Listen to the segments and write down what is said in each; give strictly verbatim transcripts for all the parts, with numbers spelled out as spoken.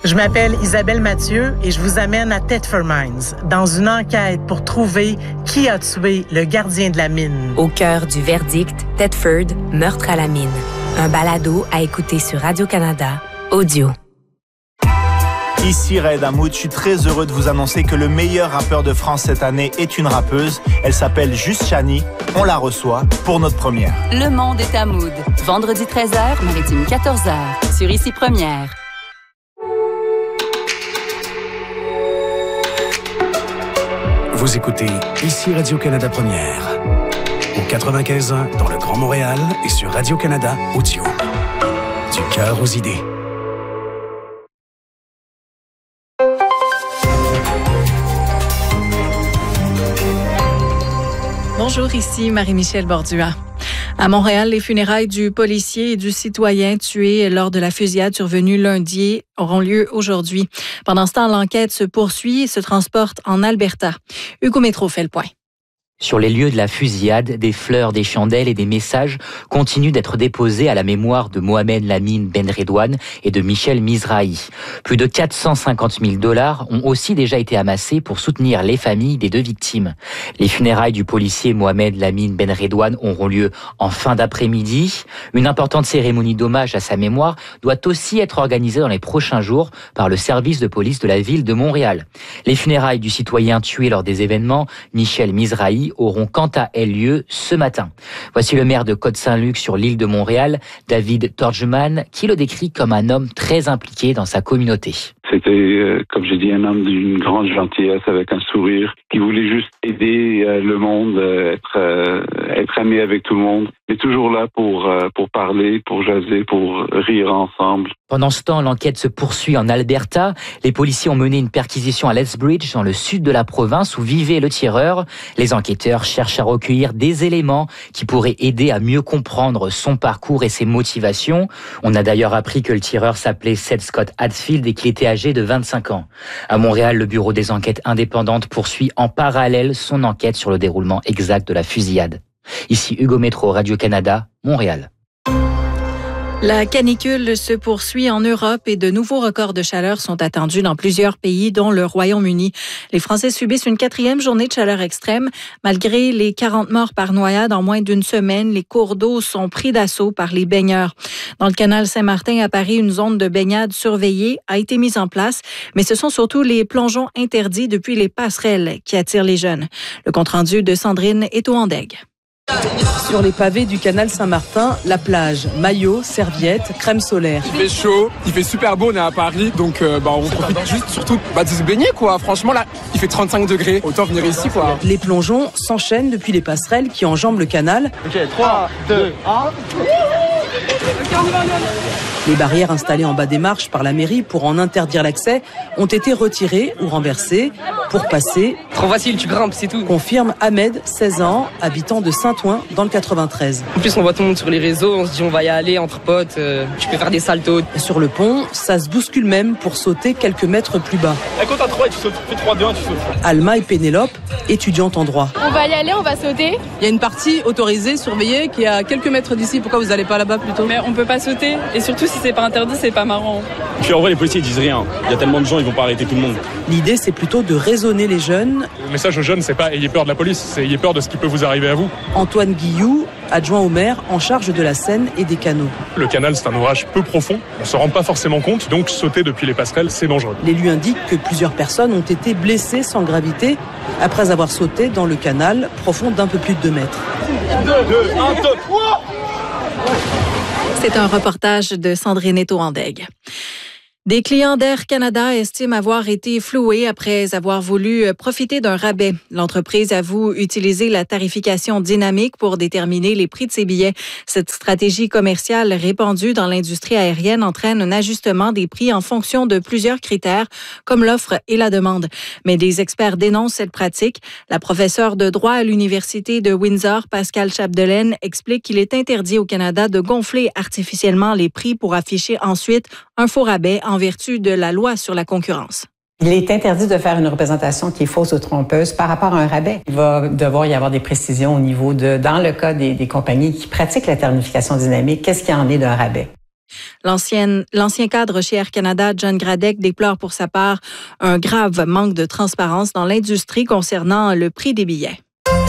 Je m'appelle Isabelle Mathieu et je vous amène à Thetford Mines dans une enquête pour trouver qui a tué le gardien de la mine. Au cœur du verdict, Thetford, meurtre à la mine. Un balado à écouter sur Radio-Canada, audio. Ici Raed Hamoud, je suis très heureux de vous annoncer que le meilleur rappeur de France cette année est une rappeuse. Elle s'appelle Juste Chani. On la reçoit pour notre première. Le monde est Hamoud. Vendredi treize heures, Maritime quatorze heures. Sur Ici Première. Vous écoutez Ici Radio-Canada Première. Au quatre-vingt-quinze ans dans le Grand Montréal et sur Radio-Canada Audio. Du cœur aux idées. Bonjour, ici Marie-Michel Bordua. À Montréal, les funérailles du policier et du citoyen tués lors de la fusillade survenue lundi auront lieu aujourd'hui. Pendant ce temps, l'enquête se poursuit et se transporte en Alberta. Hugo Métro fait le point. Sur les lieux de la fusillade, des fleurs, des chandelles et des messages continuent d'être déposés à la mémoire de Mohamed Lamine Ben Redouane et de Michel Mizrahi. Plus de quatre cent cinquante mille dollars ont aussi déjà été amassés pour soutenir les familles des deux victimes. Les funérailles du policier Mohamed Lamine Ben Redouane auront lieu en fin d'après-midi. Une importante cérémonie d'hommage à sa mémoire doit aussi être organisée dans les prochains jours par le service de police de la ville de Montréal. Les funérailles du citoyen tué lors des événements, Michel Mizrahi, auront quant à elles lieu ce matin. Voici le maire de Côte-Saint-Luc sur l'île de Montréal, David Torgeman, qui le décrit comme un homme très impliqué dans sa communauté. C'était, euh, comme j'ai dit, un homme d'une grande gentillesse avec un sourire, qui voulait juste aider euh, le monde, euh, être euh, être ami avec tout le monde, mais toujours là pour euh, pour parler, pour jaser, pour rire ensemble. Pendant ce temps, l'enquête se poursuit en Alberta. Les policiers ont mené une perquisition à Lethbridge, dans le sud de la province où vivait le tireur. Les enquêteurs cherchent à recueillir des éléments qui pourraient aider à mieux comprendre son parcours et ses motivations. On a d'ailleurs appris que le tireur s'appelait Seth Scott Hadfield et qu'il était âgé de vingt-cinq ans. À Montréal, le Bureau des enquêtes indépendantes poursuit en parallèle son enquête sur le déroulement exact de la fusillade. Ici Hugo Métro, Radio-Canada, Montréal. La canicule se poursuit en Europe et de nouveaux records de chaleur sont attendus dans plusieurs pays, dont le Royaume-Uni. Les Français subissent une quatrième journée de chaleur extrême. Malgré les quarante morts par noyade en moins d'une semaine, les cours d'eau sont pris d'assaut par les baigneurs. Dans le canal Saint-Martin à Paris, une zone de baignade surveillée a été mise en place, mais ce sont surtout les plongeons interdits depuis les passerelles qui attirent les jeunes. Le compte-rendu de Sandrine Etoandeg. Sur les pavés du canal Saint-Martin, la plage, maillot, serviette, crème solaire. Il fait chaud, il fait super beau, on est à Paris, donc euh, bah, on profite juste surtout bah, de se baigner quoi. Franchement là, il fait trente-cinq degrés, autant venir ici quoi. Les plongeons s'enchaînent depuis les passerelles qui enjambent le canal. Ok, trois, deux, un... Les barrières installées en bas des marches par la mairie pour en interdire l'accès ont été retirées ou renversées pour passer. Trop facile, tu grimpes, c'est tout. Confirme Ahmed, seize ans, habitant de Saint-Ouen dans le quatre-vingt-treize. En plus, on voit tout le monde sur les réseaux, on se dit on va y aller entre potes, euh, tu peux faire des saltos. Sur le pont, ça se bouscule même pour sauter quelques mètres plus bas. À compte à trois et tu sautes, fais trois, deux, un, tu sautes. Alma et Pénélope, étudiantes en droit. On va y aller, on va sauter. Il y a une partie autorisée, surveillée, qui est à quelques mètres d'ici. Pourquoi vous n'allez pas là-bas plutôt? Mais on peut pas sauter, et surtout si c'est pas interdit, c'est pas marrant. Puis en vrai, les policiers ils disent rien. Il y a tellement de gens, ils vont pas arrêter tout le monde. L'idée, c'est plutôt de raisonner les jeunes. Le message aux jeunes, c'est pas ayez peur de la police, c'est ayez peur de ce qui peut vous arriver à vous. Antoine Guilloux, adjoint au maire en charge de la Seine et des canaux. Le canal, c'est un ouvrage peu profond, on se rend pas forcément compte, donc sauter depuis les passerelles, c'est dangereux. L'élu indique que plusieurs personnes ont été blessées sans gravité après avoir sauté dans le canal profond d'un peu plus de deux mètres. deux, deux, un, deux, trois. C'est un reportage de Sandrine Etoandeg. Des clients d'Air Canada estiment avoir été floués après avoir voulu profiter d'un rabais. L'entreprise avoue utiliser la tarification dynamique pour déterminer les prix de ses billets. Cette stratégie commerciale répandue dans l'industrie aérienne entraîne un ajustement des prix en fonction de plusieurs critères, comme l'offre et la demande. Mais des experts dénoncent cette pratique. La professeure de droit à l'Université de Windsor, Pascale Chapdelaine, explique qu'il est interdit au Canada de gonfler artificiellement les prix pour afficher ensuite un faux rabais en vertu de la loi sur la concurrence. Il est interdit de faire une représentation qui est fausse ou trompeuse par rapport à un rabais. Il va devoir y avoir des précisions au niveau de, dans le cas des, des compagnies qui pratiquent la tarification dynamique, qu'est-ce qu'il y en est d'un rabais? L'ancienne, l'ancien cadre chez Air Canada, John Gradec, déplore pour sa part un grave manque de transparence dans l'industrie concernant le prix des billets.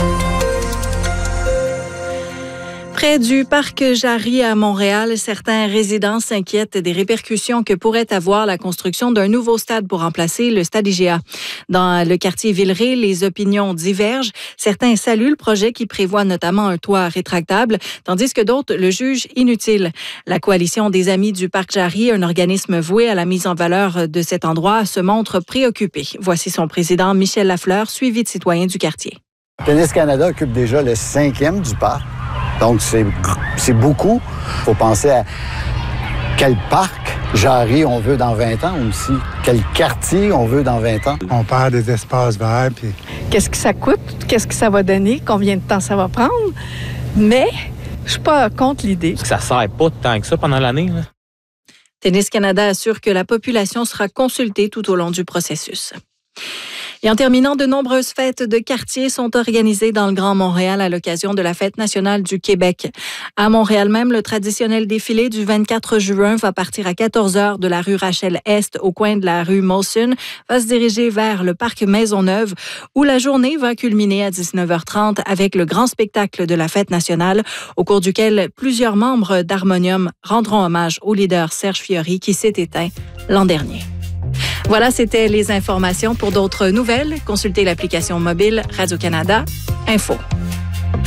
Près du parc Jarry à Montréal, certains résidents s'inquiètent des répercussions que pourrait avoir la construction d'un nouveau stade pour remplacer le stade I G A. Dans le quartier Villeray, les opinions divergent. Certains saluent le projet qui prévoit notamment un toit rétractable, tandis que d'autres le jugent inutile. La coalition des Amis du parc Jarry, un organisme voué à la mise en valeur de cet endroit, se montre préoccupé. Voici son président Michel Lafleur, suivi de citoyens du quartier. Tennis Canada occupe déjà le cinquième du parc. Donc, c'est, c'est beaucoup. Il faut penser à quel parc Jarry on veut dans vingt ans aussi. Quel quartier on veut dans vingt ans. On perd des espaces verts. Puis... Qu'est-ce que ça coûte? Qu'est-ce que ça va donner? Combien de temps ça va prendre? Mais je suis pas contre l'idée. Ça ne sert pas tant que ça pendant l'année. Là. Tennis Canada assure que la population sera consultée tout au long du processus. Et en terminant, de nombreuses fêtes de quartier sont organisées dans le Grand Montréal à l'occasion de la Fête nationale du Québec. À Montréal même, le traditionnel défilé du vingt-quatre juin va partir à quatorze heures de la rue Rachel-Est au coin de la rue Molson, va se diriger vers le parc Maisonneuve où la journée va culminer à dix-neuf heures trente avec le grand spectacle de la Fête nationale au cours duquel plusieurs membres d'Harmonium rendront hommage au leader Serge Fiori qui s'est éteint l'an dernier. Voilà, c'était les informations. Pour d'autres nouvelles, consultez l'application mobile Radio-Canada Info.